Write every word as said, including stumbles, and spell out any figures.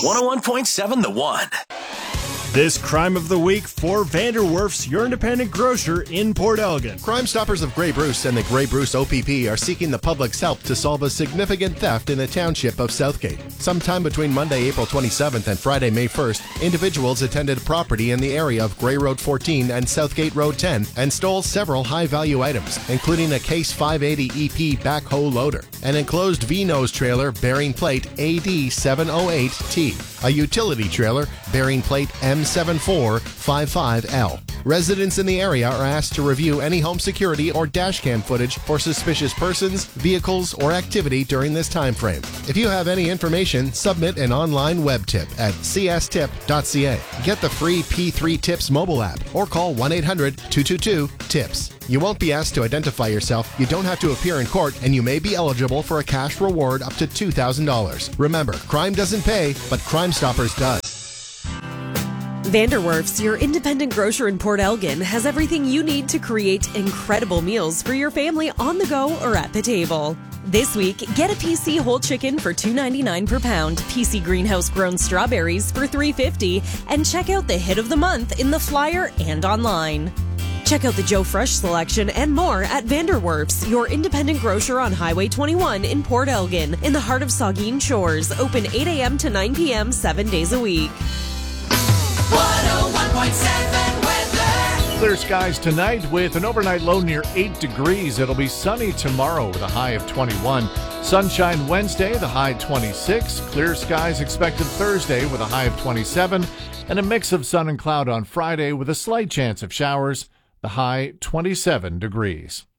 one oh one point seven The One. This Crime of the Week for Vanderwerf's, your independent grocer in Port Elgin. Crime Stoppers of Grey Bruce and the Grey Bruce O P P are seeking the public's help to solve a significant theft in the township of Southgate. Sometime between Monday, April twenty-seventh and Friday, May first, individuals attended property in the area of Grey Road fourteen and Southgate Road ten and stole several high-value items, including a Case five eighty E P backhoe loader, an enclosed V-nose trailer bearing plate A D seven oh eight T, a utility trailer bearing plate M seven four five five L. Residents in the area are asked to review any home security or dashcam footage for suspicious persons, vehicles, or activity during this time frame. If you have any information, submit an online web tip at c s tip dot c a. Get the free P three Tips mobile app or call one eight hundred two two two TIPS. You won't be asked to identify yourself, you don't have to appear in court, and you may be eligible for a cash reward up to two thousand dollars. Remember, crime doesn't pay, but Crime Stoppers does. Vanderwerf's, your independent grocer in Port Elgin, has everything you need to create incredible meals for your family on the go or at the table. This week, get a P C whole chicken for two ninety-nine per pound, P C greenhouse grown strawberries for three fifty, and check out the hit of the month in the flyer and online. Check out the Joe Fresh selection and more at Vanderwerf's, your independent grocer on Highway twenty-one in Port Elgin, in the heart of Saugeen Shores, open eight a.m. to nine p.m. seven days a week. one oh one point seven weather. Clear skies tonight with an overnight low near eight degrees. It'll be sunny tomorrow with a high of twenty-one. Sunshine Wednesday, the high twenty-six. Clear skies expected Thursday with a high of twenty-seven. And a mix of sun and cloud on Friday with a slight chance of showers, the high twenty-seven degrees.